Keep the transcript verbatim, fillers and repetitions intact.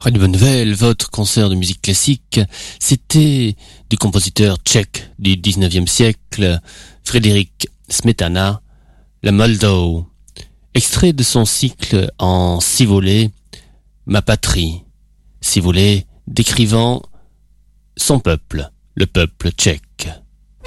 Radio Bonne Nouvelle, votre concert de musique classique, c'était du compositeur tchèque du dix-neuvième siècle, Frédéric Smetana, la Moldau, extrait de son cycle en six volets, Ma patrie, six volets décrivant son peuple, le peuple tchèque.